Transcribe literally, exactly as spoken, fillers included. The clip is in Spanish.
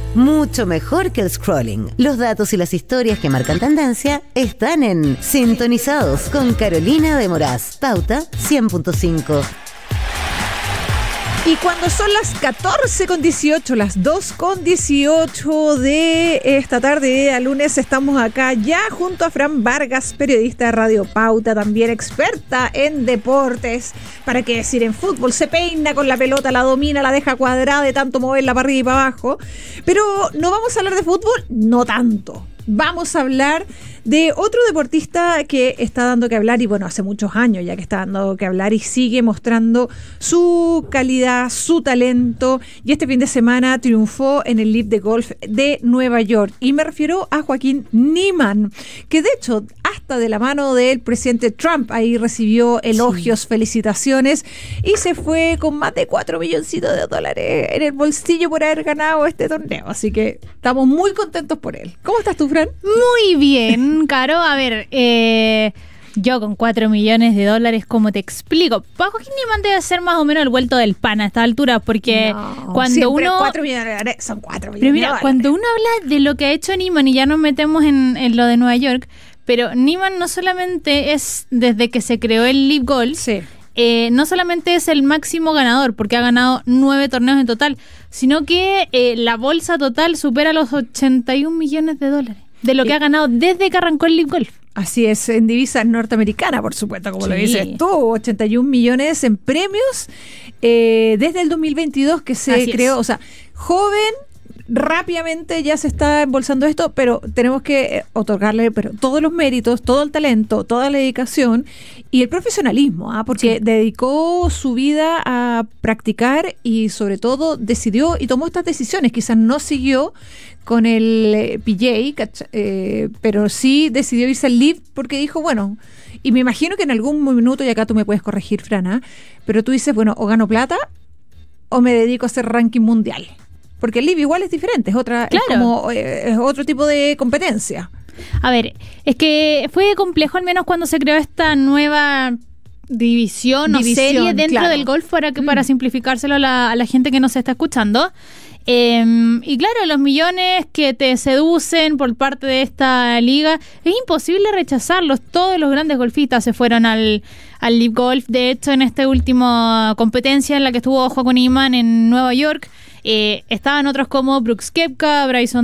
mucho mejor que el scrolling. Los datos y las historias que marcan tendencia están en Sintonizados con Carolina de Moraz. Pauta cien punto cinco. Y cuando son las catorce con dieciocho, las dos con dieciocho de esta tarde de lunes, estamos acá ya junto a Fran Vargas, periodista de Radio Pauta, también experta en deportes. ¿Para qué decir? En fútbol se peina con la pelota, la domina, la deja cuadrada de tanto moverla para arriba y para abajo. Pero no vamos a hablar de fútbol, no tanto. Vamos a hablar de otro deportista que está dando que hablar, y bueno, hace muchos años ya que está dando que hablar y sigue mostrando su calidad, su talento, y este fin de semana triunfó en el Live de Golf de Nueva York, y me refiero a Joaquín Niemann, que de hecho hasta de la mano del presidente Trump ahí recibió elogios, sí, felicitaciones, y se fue con más de cuatro milloncitos de dólares en el bolsillo por haber ganado este torneo, así que estamos muy contentos por él. ¿Cómo estás tú, Fran? Muy bien, Caro. A ver, eh, yo con cuatro millones de dólares, ¿cómo te explico? Para Joaquín Niemann debe ser más o menos el vuelto del pan a esta altura, porque no, cuando uno... cuatro millones de dólares son cuatro millones Pero mira, de dólares. Cuando uno habla de lo que ha hecho Niemann, y ya nos metemos en, en lo de Nueva York, pero Niemann no solamente es desde que se creó el Live Golf, sí. Eh, no solamente es el máximo ganador, porque ha ganado nueve torneos en total, sino que eh, la bolsa total supera los ochenta y un millones de dólares de lo que ha ganado desde que arrancó el Live Golf. Así es, en divisa norteamericana, por supuesto, como Sí. lo dices tú, ochenta y un millones en premios eh, desde el dos mil veintidós que se Así creó, es. o sea, joven, rápidamente ya se está embolsando esto, pero tenemos que eh, otorgarle pero todos los méritos, todo el talento, toda la dedicación y el profesionalismo, ¿ah? Porque sí. dedicó su vida a practicar y sobre todo decidió y tomó estas decisiones. Quizás no siguió con el eh, P J, eh, pero sí decidió irse al Live porque dijo, bueno, y me imagino que en algún minuto, y acá tú me puedes corregir, Frana, pero tú dices, bueno, o gano plata o me dedico a hacer ranking mundial. Porque el Live igual es diferente, es otra, claro. es como eh, es otro tipo de competencia. A ver, es que fue complejo al menos cuando se creó esta nueva división, división o serie dentro claro. del golf para que mm. para simplificárselo a la, a la gente que nos está escuchando. Eh, y claro, los millones que te seducen por parte de esta liga, es imposible rechazarlos. Todos los grandes golfistas se fueron al, al Live Golf. De hecho, en esta última competencia en la que estuvo Joaquín Niemann en Nueva York, eh, estaban otros como Brooks Koepka, Bryson